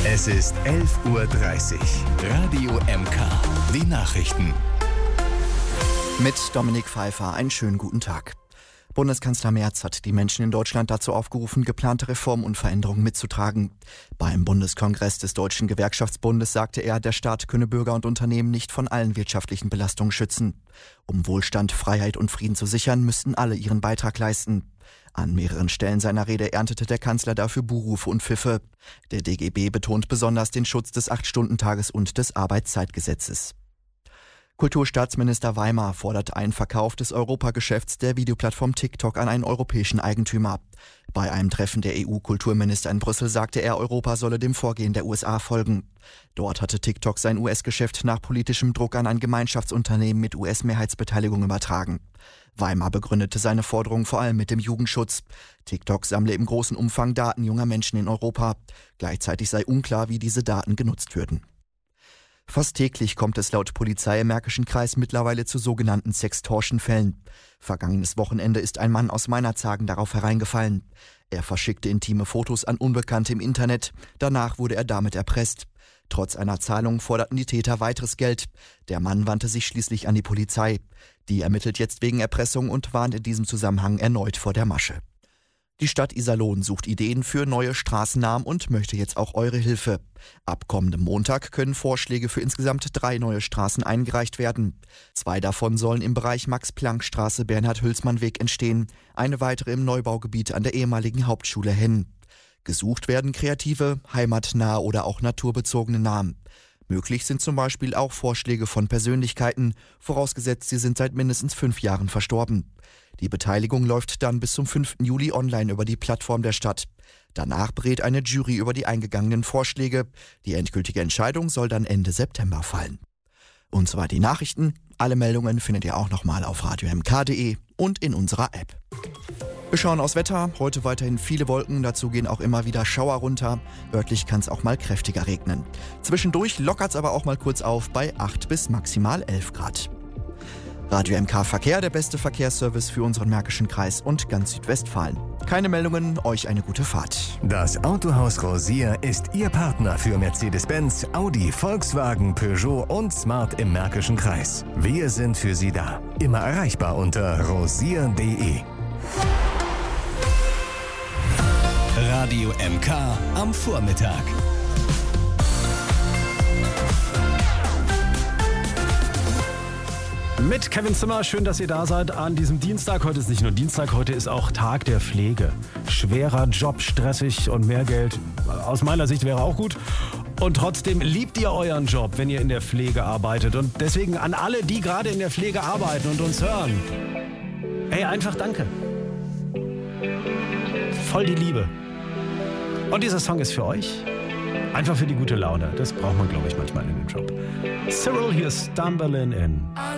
Es ist 11:30 Uhr. Radio MK. Die Nachrichten. Mit Dominik Pfeiffer einen schönen guten Tag. Bundeskanzler Merz hat die Menschen in Deutschland dazu aufgerufen, geplante Reformen und Veränderungen mitzutragen. Beim Bundeskongress des Deutschen Gewerkschaftsbundes sagte er, der Staat könne Bürger und Unternehmen nicht von allen wirtschaftlichen Belastungen schützen. Um Wohlstand, Freiheit und Frieden zu sichern, müssten alle ihren Beitrag leisten. An mehreren Stellen seiner Rede erntete der Kanzler dafür Buhrufe und Pfiffe. Der DGB betont besonders den Schutz des 8-Stunden-Tages und des Arbeitszeitgesetzes. Kulturstaatsminister Weimar fordert einen Verkauf des Europageschäfts der Videoplattform TikTok an einen europäischen Eigentümer. Bei einem Treffen der EU-Kulturminister in Brüssel sagte er, Europa solle dem Vorgehen der USA folgen. Dort hatte TikTok sein US-Geschäft nach politischem Druck an ein Gemeinschaftsunternehmen mit US-Mehrheitsbeteiligung übertragen. Weimar begründete seine Forderung vor allem mit dem Jugendschutz. TikTok sammle im großen Umfang Daten junger Menschen in Europa. Gleichzeitig sei unklar, wie diese Daten genutzt würden. Fast täglich kommt es laut Polizei im Märkischen Kreis mittlerweile zu sogenannten Sextortion-Fällen. Vergangenes Wochenende ist ein Mann aus Meinerzhagen darauf hereingefallen. Er verschickte intime Fotos an Unbekannte im Internet. Danach wurde er damit erpresst. Trotz einer Zahlung forderten die Täter weiteres Geld. Der Mann wandte sich schließlich an die Polizei. Die ermittelt jetzt wegen Erpressung und warnt in diesem Zusammenhang erneut vor der Masche. Die Stadt Iserlohn sucht Ideen für neue Straßennamen und möchte jetzt auch eure Hilfe. Ab kommendem Montag können Vorschläge für insgesamt 3 neue Straßen eingereicht werden. 2 davon sollen im Bereich Max-Planck-Straße Bernhard-Hülsmann-Weg entstehen, eine weitere im Neubaugebiet an der ehemaligen Hauptschule Henn. Gesucht werden kreative, heimatnahe oder auch naturbezogene Namen. Möglich sind zum Beispiel auch Vorschläge von Persönlichkeiten, vorausgesetzt sie sind seit mindestens 5 Jahren verstorben. Die Beteiligung läuft dann bis zum 5. Juli online über die Plattform der Stadt. Danach berät eine Jury über die eingegangenen Vorschläge. Die endgültige Entscheidung soll dann Ende September fallen. Und soweit die Nachrichten. Alle Meldungen findet ihr auch nochmal auf radiomk.de und in unserer App. Wir schauen aufs Wetter. Heute weiterhin viele Wolken, dazu gehen auch immer wieder Schauer runter. Örtlich kann es auch mal kräftiger regnen. Zwischendurch lockert es aber auch mal kurz auf bei 8 bis maximal 11 Grad. Radio MK Verkehr, der beste Verkehrsservice für unseren Märkischen Kreis und ganz Südwestfalen. Keine Meldungen, euch eine gute Fahrt. Das Autohaus Rosier ist Ihr Partner für Mercedes-Benz, Audi, Volkswagen, Peugeot und Smart im Märkischen Kreis. Wir sind für Sie da. Immer erreichbar unter rosier.de. Radio MK am Vormittag. Mit Kevin Zimmer, schön, dass ihr da seid an diesem Dienstag. Heute ist nicht nur Dienstag, heute ist auch Tag der Pflege. Schwerer Job, stressig und mehr Geld. Aus meiner Sicht wäre auch gut. Und trotzdem liebt ihr euren Job, wenn ihr in der Pflege arbeitet. Und deswegen an alle, die gerade in der Pflege arbeiten und uns hören. Hey, einfach danke. Voll die Liebe. Und dieser Song ist für euch. Einfach für die gute Laune. Das braucht man, glaube ich, manchmal in dem Job. Cyril hier, Stumbling In.